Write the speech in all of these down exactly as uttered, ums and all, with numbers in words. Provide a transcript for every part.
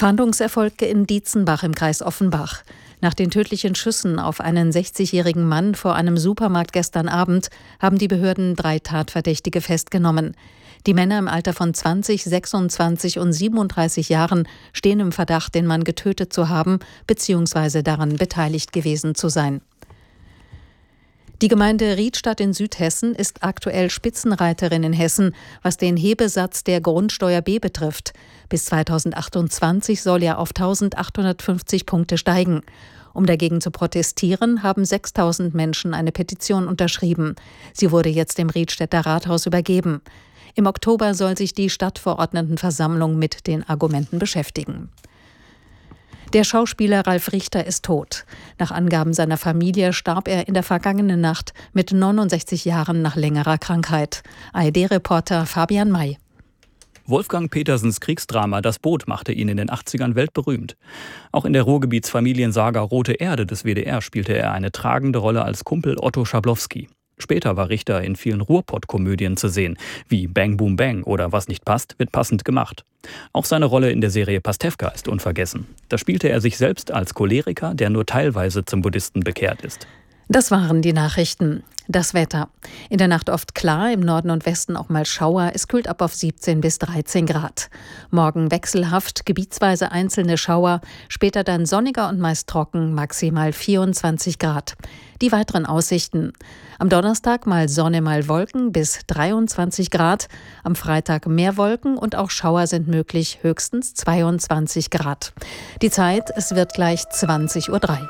Fahndungserfolg in Dietzenbach im Kreis Offenbach. Nach den tödlichen Schüssen auf einen sechzigjährigen Mann vor einem Supermarkt gestern Abend haben die Behörden drei Tatverdächtige festgenommen. Die Männer im Alter von zwanzig, sechsundzwanzig und siebenunddreißig Jahren stehen im Verdacht, den Mann getötet zu haben bzw. daran beteiligt gewesen zu sein. Die Gemeinde Riedstadt in Südhessen ist aktuell Spitzenreiterin in Hessen, was den Hebesatz der Grundsteuer B betrifft. Bis zweitausendachtundzwanzig soll er auf eintausendachthundertfünfzig Punkte steigen. Um dagegen zu protestieren, haben sechstausend Menschen eine Petition unterschrieben. Sie wurde jetzt dem Riedstädter Rathaus übergeben. Im Oktober soll sich die Stadtverordnetenversammlung mit den Argumenten beschäftigen. Der Schauspieler Ralf Richter ist tot. Nach Angaben seiner Familie starb er in der vergangenen Nacht mit neunundsechzig Jahren nach längerer Krankheit. A R D-Reporter Fabian May. Wolfgang Petersens Kriegsdrama Das Boot machte ihn in den achtzigern weltberühmt. Auch in der Ruhrgebietsfamiliensaga Rote Erde des W D R spielte er eine tragende Rolle als Kumpel Otto Schablowski. Später war Richter in vielen Ruhrpott-Komödien zu sehen, wie Bang Boom Bang oder Was nicht passt, wird passend gemacht. Auch seine Rolle in der Serie Pastewka ist unvergessen. Da spielte er sich selbst als Choleriker, der nur teilweise zum Buddhisten bekehrt ist. Das waren die Nachrichten. Das Wetter. In der Nacht oft klar, im Norden und Westen auch mal Schauer. Es kühlt ab auf siebzehn bis dreizehn Grad. Morgen wechselhaft, gebietsweise einzelne Schauer. Später dann sonniger und meist trocken, maximal vierundzwanzig Grad. Die weiteren Aussichten. Am Donnerstag mal Sonne, mal Wolken bis dreiundzwanzig Grad. Am Freitag mehr Wolken und auch Schauer sind möglich, höchstens zweiundzwanzig Grad. Die Zeit, es wird gleich zwanzig Uhr drei.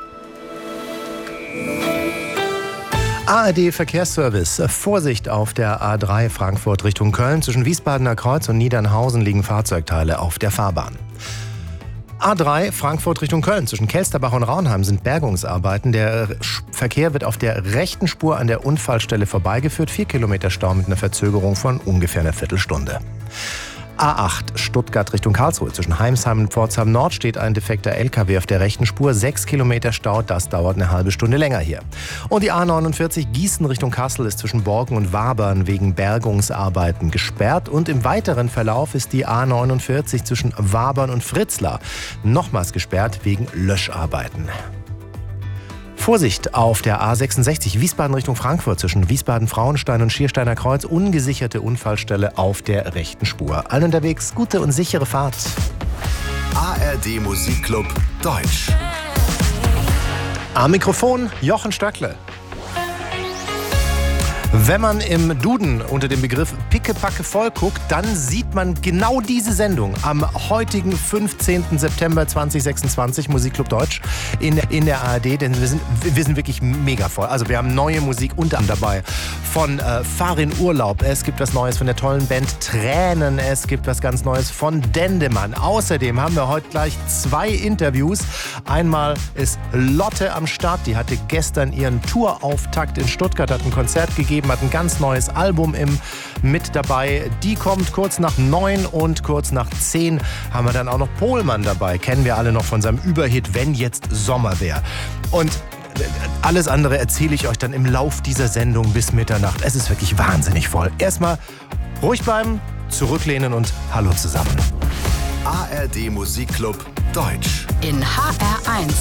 A R D-Verkehrsservice. Vorsicht auf der A drei Frankfurt Richtung Köln. Zwischen Wiesbadener Kreuz und Niedernhausen liegen Fahrzeugteile auf der Fahrbahn. A drei Frankfurt Richtung Köln. Zwischen Kelsterbach und Raunheim sind Bergungsarbeiten. Der Verkehr wird auf der rechten Spur an der Unfallstelle vorbeigeführt. Vier Kilometer Stau mit einer Verzögerung von ungefähr einer Viertelstunde. A acht Stuttgart Richtung Karlsruhe. Zwischen Heimsheim und Pforzheim Nord steht ein defekter L K W auf der rechten Spur. Sechs Kilometer Stau, das dauert eine halbe Stunde länger hier. Und die A neunundvierzig Gießen Richtung Kassel ist zwischen Borken und Wabern wegen Bergungsarbeiten gesperrt. Und im weiteren Verlauf ist die A neunundvierzig zwischen Wabern und Fritzlar nochmals gesperrt wegen Löscharbeiten. Vorsicht auf der A sechsundsechzig Wiesbaden Richtung Frankfurt zwischen Wiesbaden-Frauenstein und Schiersteiner Kreuz. Ungesicherte Unfallstelle auf der rechten Spur. Allen unterwegs gute und sichere Fahrt. A R D Musikclub Deutsch. Am Mikrofon Jochen Stöckle. Wenn man im Duden unter dem Begriff Pickepacke voll guckt, dann sieht man genau diese Sendung am heutigen fünfzehnten September zweitausendsechsundzwanzig, Musikclub Deutsch, in, in der A R D, denn wir sind, wir sind wirklich mega voll. Also wir haben neue Musik unter anderem dabei von äh, Fahr in Urlaub, es gibt was Neues von der tollen Band Tränen, es gibt was ganz Neues von Dendemann. Außerdem haben wir heute gleich zwei Interviews. Einmal ist Lotte am Start, die hatte gestern ihren Tourauftakt in Stuttgart, hat ein Konzert gegeben, hat ein ganz neues Album im, mit dabei. Die kommt kurz nach neun und kurz nach zehn haben wir dann auch noch Pohlmann dabei. Kennen wir alle noch von seinem Überhit Wenn jetzt Sommer wär. Und alles andere erzähle ich euch dann im Lauf dieser Sendung bis Mitternacht. Es ist wirklich wahnsinnig voll. Erstmal ruhig bleiben, zurücklehnen und Hallo zusammen. A R D Musikclub Deutsch. In H R eins.